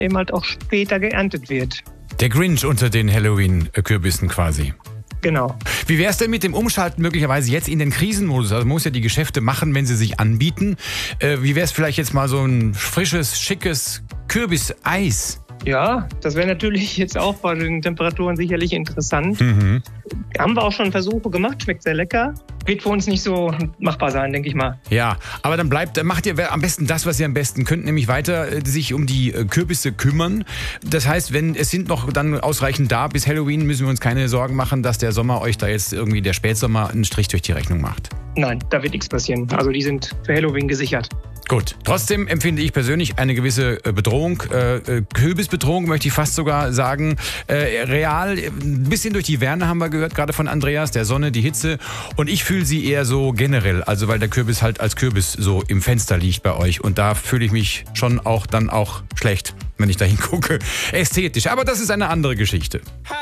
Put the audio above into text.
eben halt auch später geerntet wird. Der Grinch unter den Halloween-Kürbissen quasi. Genau. Wie wäre es denn mit dem Umschalten möglicherweise jetzt in den Krisenmodus? Also man muss ja die Geschäfte machen, wenn sie sich anbieten. Wie wäre es vielleicht jetzt mal so ein frisches, schickes Kürbiseis? Ja, das wäre natürlich jetzt auch bei den Temperaturen sicherlich interessant. Haben wir auch schon Versuche gemacht, schmeckt sehr lecker. Wird für uns nicht so machbar sein, denke ich mal. Ja, aber dann macht ihr am besten das, was ihr am besten könnt, nämlich weiter sich um die Kürbisse kümmern. Das heißt, es sind noch dann ausreichend da bis Halloween, müssen wir uns keine Sorgen machen, dass der Sommer euch da jetzt irgendwie, der Spätsommer, einen Strich durch die Rechnung macht. Nein, da wird nichts passieren. Also die sind für Halloween gesichert. Gut, trotzdem empfinde ich persönlich eine gewisse Bedrohung, Kürbisbedrohung möchte ich fast sogar sagen. Real, ein bisschen durch die Wärme haben wir gehört, gerade von Andreas, der Sonne, die Hitze. Und ich fühle sie eher so generell, also weil der Kürbis halt als Kürbis so im Fenster liegt bei euch. Und da fühle ich mich schon auch dann auch schlecht, wenn ich da hingucke. Ästhetisch, aber das ist eine andere Geschichte.